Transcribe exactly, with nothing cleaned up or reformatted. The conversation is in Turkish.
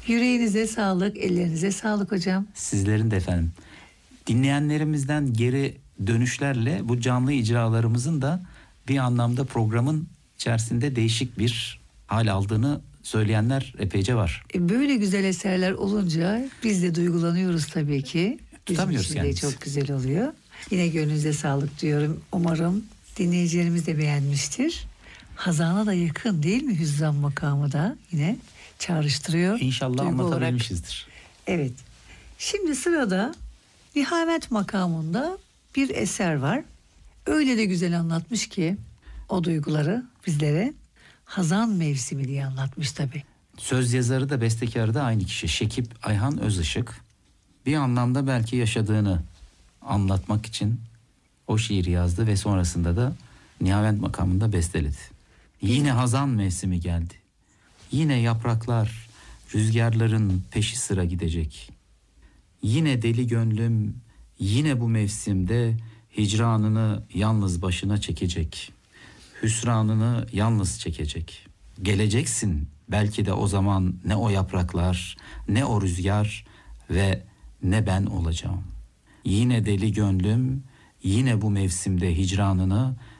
Yüreğinize sağlık, ellerinize sağlık hocam. Sizlerin de efendim. Dinleyenlerimizden geri dönüşlerle bu canlı icralarımızın da bir anlamda programın içerisinde değişik bir hal aldığını söyleyenler epeyce var. E, Böyle güzel eserler olunca biz de duygulanıyoruz tabii ki. Bizim Tutamıyoruz için de kendimizi. çok güzel oluyor. Yine gönlünüze sağlık diyorum. Umarım dinleyicilerimiz de beğenmiştir. Hazana da yakın değil mi? Hüzzam makamı da yine çağrıştırıyor. İnşallah duygu olarak. anlatabilmişizdir. Evet. Şimdi sırada Nihavet makamında bir eser var. Öyle de güzel anlatmış ki o duyguları bizlere. Hazan mevsimi diye anlatmış tabii. Söz yazarı da bestekarı da aynı kişi. Şekip Ayhan Özışık. Bir anlamda belki yaşadığını anlatmak için o şiiri yazdı ve sonrasında da Nihavet makamında besteledi. Yine hazan mevsimi geldi. Yine yapraklar rüzgarların peşi sıra gidecek. Yine deli gönlüm yine bu mevsimde hicranını yalnız başına çekecek. Hüsranını yalnız çekecek. Geleceksin belki de o zaman ne o yapraklar, ne o rüzgar ve ne ben olacağım. Yine deli gönlüm yine bu mevsimde hicranını